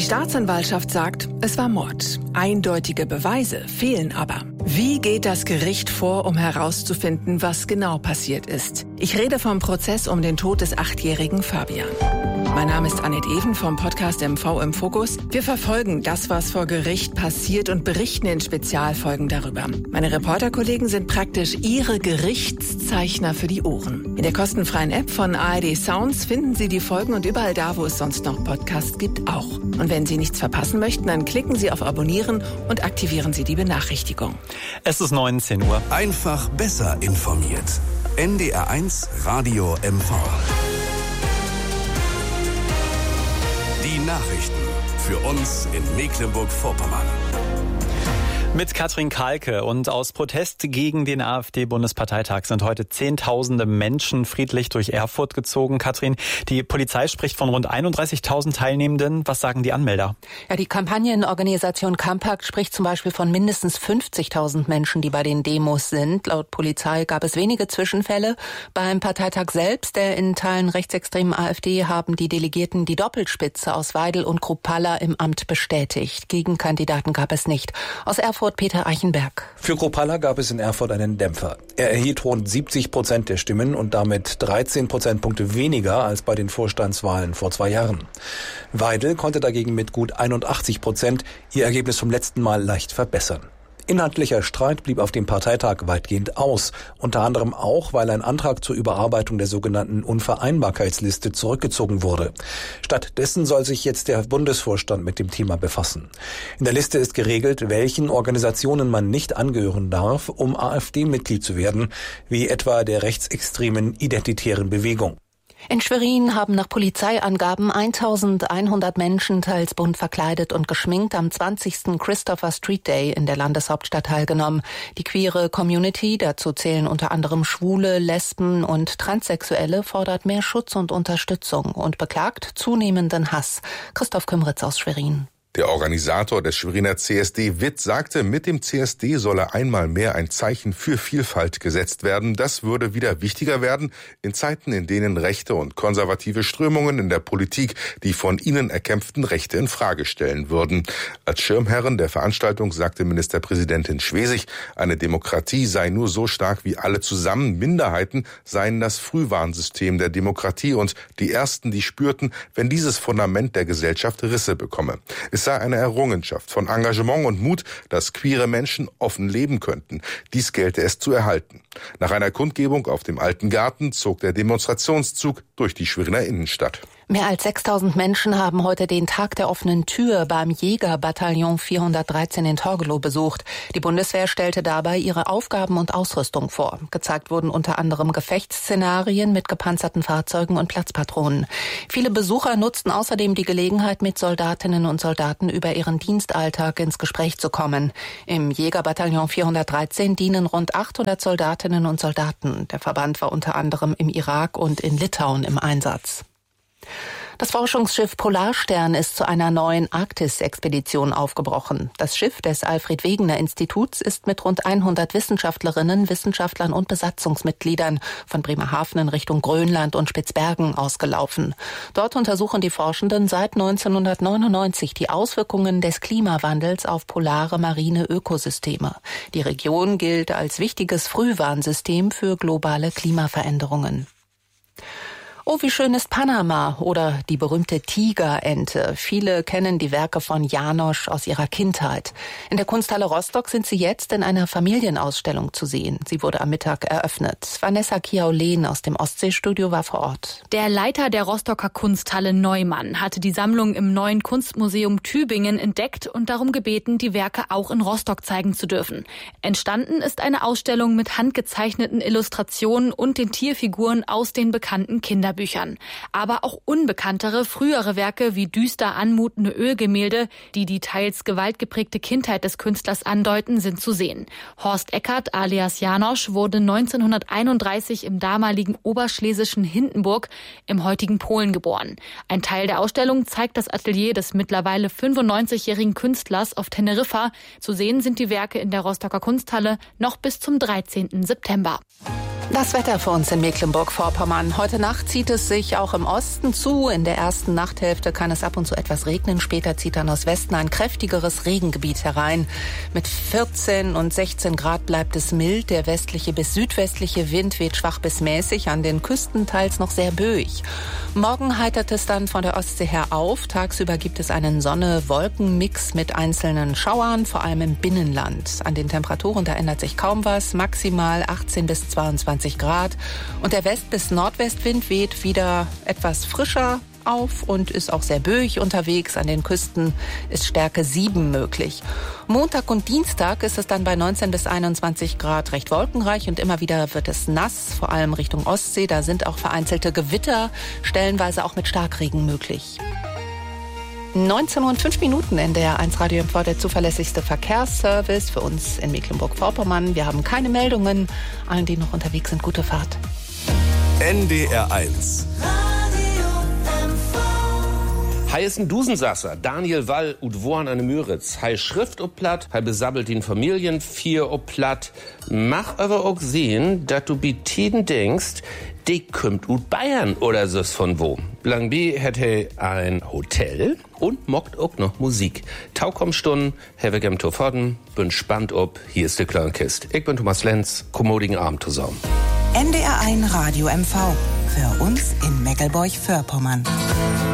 Staatsanwaltschaft sagt, es war Mord. Eindeutige Beweise fehlen aber. Wie geht das Gericht vor, um herauszufinden, was genau passiert ist? Ich rede vom Prozess um den Tod des 8-jährigen Fabian. Mein Name ist Annette Even vom Podcast MV im Fokus. Wir verfolgen das, was vor Gericht passiert und berichten in Spezialfolgen darüber. Meine Reporterkollegen sind praktisch Ihre Gerichtszeichner für die Ohren. In der kostenfreien App von ARD Sounds finden Sie die Folgen und überall da, wo es sonst noch Podcasts gibt, auch. Und wenn Sie nichts verpassen möchten, dann klicken Sie auf Abonnieren und aktivieren Sie die Benachrichtigung. Es ist 19 Uhr. Einfach besser informiert. NDR1 Radio MV. Die Nachrichten für uns in Mecklenburg-Vorpommern. Mit Katrin Kahlke. Und aus Protest gegen den AfD-Bundesparteitag sind heute Zehntausende Menschen friedlich durch Erfurt gezogen. Katrin, die Polizei spricht von rund 31.000 Teilnehmenden. Was sagen die Anmelder? Ja, die Kampagnenorganisation Campact spricht zum Beispiel von mindestens 50.000 Menschen, die bei den Demos sind. Laut Polizei gab es wenige Zwischenfälle. Beim Parteitag selbst, der in Teilen rechtsextremen AfD, haben die Delegierten die Doppelspitze aus Weidel und Kruppalla im Amt bestätigt. Gegenkandidaten gab es nicht. Aus Erfurt Peter Eichenberg. Für Kruppalla gab es in Erfurt einen Dämpfer. Er erhielt rund 70% der Stimmen und damit 13 Prozentpunkte weniger als bei den Vorstandswahlen vor 2 Jahren. Weidel konnte dagegen mit gut 81% ihr Ergebnis vom letzten Mal leicht verbessern. Inhaltlicher Streit blieb auf dem Parteitag weitgehend aus, unter anderem auch, weil ein Antrag zur Überarbeitung der sogenannten Unvereinbarkeitsliste zurückgezogen wurde. Stattdessen soll sich jetzt der Bundesvorstand mit dem Thema befassen. In der Liste ist geregelt, welchen Organisationen man nicht angehören darf, um AfD-Mitglied zu werden, wie etwa der rechtsextremen Identitären Bewegung. In Schwerin haben nach Polizeiangaben 1.100 Menschen teils bunt verkleidet und geschminkt am 20. Christopher Street Day in der Landeshauptstadt teilgenommen. Die queere Community, dazu zählen unter anderem Schwule, Lesben und Transsexuelle, fordert mehr Schutz und Unterstützung und beklagt zunehmenden Hass. Christoph Kümritz aus Schwerin. Der Organisator des Schweriner CSD Witt sagte, mit dem CSD solle einmal mehr ein Zeichen für Vielfalt gesetzt werden. Das würde wieder wichtiger werden in Zeiten, in denen rechte und konservative Strömungen in der Politik die von ihnen erkämpften Rechte in Frage stellen würden. Als Schirmherrin der Veranstaltung sagte Ministerpräsidentin Schwesig, eine Demokratie sei nur so stark wie alle zusammen. Minderheiten seien das Frühwarnsystem der Demokratie und die Ersten, die spürten, wenn dieses Fundament der Gesellschaft Risse bekomme. Es sei eine Errungenschaft von Engagement und Mut, dass queere Menschen offen leben könnten. Dies gelte es zu erhalten. Nach einer Kundgebung auf dem Alten Garten zog der Demonstrationszug durch die Schweriner Innenstadt. Mehr als 6.000 Menschen haben heute den Tag der offenen Tür beim Jägerbataillon 413 in Torgelow besucht. Die Bundeswehr stellte dabei ihre Aufgaben und Ausrüstung vor. Gezeigt wurden unter anderem Gefechtsszenarien mit gepanzerten Fahrzeugen und Platzpatronen. Viele Besucher nutzten außerdem die Gelegenheit, mit Soldatinnen und Soldaten über ihren Dienstalltag ins Gespräch zu kommen. Im Jägerbataillon 413 dienen rund 800 Soldatinnen und Soldaten. Der Verband war unter anderem im Irak und in Litauen im Einsatz. Das Forschungsschiff Polarstern ist zu einer neuen Arktis-Expedition aufgebrochen. Das Schiff des Alfred-Wegener-Instituts ist mit rund 100 Wissenschaftlerinnen, Wissenschaftlern und Besatzungsmitgliedern von Bremerhaven in Richtung Grönland und Spitzbergen ausgelaufen. Dort untersuchen die Forschenden seit 1999 die Auswirkungen des Klimawandels auf polare marine Ökosysteme. Die Region gilt als wichtiges Frühwarnsystem für globale Klimaveränderungen. Oh, wie schön ist Panama oder die berühmte Tigerente. Viele kennen die Werke von Janosch aus ihrer Kindheit. In der Kunsthalle Rostock sind sie jetzt in einer Familienausstellung zu sehen. Sie wurde am Mittag eröffnet. Vanessa Kiaulén aus dem Ostseestudio war vor Ort. Der Leiter der Rostocker Kunsthalle Neumann hatte die Sammlung im neuen Kunstmuseum Tübingen entdeckt und darum gebeten, die Werke auch in Rostock zeigen zu dürfen. Entstanden ist eine Ausstellung mit handgezeichneten Illustrationen und den Tierfiguren aus den bekannten Kinderbüchern. Aber auch unbekanntere, frühere Werke wie düster anmutende Ölgemälde, die die teils gewaltgeprägte Kindheit des Künstlers andeuten, sind zu sehen. Horst Eckert alias Janosch wurde 1931 im damaligen oberschlesischen Hindenburg im heutigen Polen geboren. Ein Teil der Ausstellung zeigt das Atelier des mittlerweile 95-jährigen Künstlers auf Teneriffa. Zu sehen sind die Werke in der Rostocker Kunsthalle noch bis zum 13. September. Das Wetter für uns in Mecklenburg-Vorpommern. Heute Nacht zieht es sich auch im Osten zu. In der ersten Nachthälfte kann es ab und zu etwas regnen. Später zieht dann aus Westen ein kräftigeres Regengebiet herein. Mit 14 und 16 Grad bleibt es mild. Der westliche bis südwestliche Wind weht schwach bis mäßig, an den Küsten teils noch sehr böig. Morgen heitert es dann von der Ostsee her auf. Tagsüber gibt es einen Sonne-Wolken-Mix mit einzelnen Schauern, vor allem im Binnenland. An den Temperaturen, da ändert sich kaum was. Maximal 18 bis 22 Grad. Und der West- bis Nordwestwind weht wieder etwas frischer auf und ist auch sehr böig unterwegs. An den Küsten ist Stärke 7 möglich. Montag und Dienstag ist es dann bei 19 bis 21 Grad recht wolkenreich und immer wieder wird es nass, vor allem Richtung Ostsee. Da sind auch vereinzelte Gewitter, stellenweise auch mit Starkregen möglich. 19:05 Uhr in der 1 Radio MV, der zuverlässigste Verkehrsservice für uns in Mecklenburg-Vorpommern. Wir haben keine Meldungen. Allen, die noch unterwegs sind, gute Fahrt. NDR 1. Hei ist ein Dusensasser, Daniel Wall ut Wohan an Müritz. Hei Schrift ob Platt, hei besabbelt den Familien 4 ob Platt. Mach aber auch sehen, dat du bi Tiden denkst, die kümmt ut Bayern oder sos von wo. Lang B hat hei ein Hotel und mockt auch noch Musik. Taukommstunden, have gem to fodden, bin spannt ob, hier ist der Klörnkist. Ich bin Thomas Lenz, kommodigen Abend zusammen. NDR 1 Radio MV, für uns in Meckelburg-Vorpommern.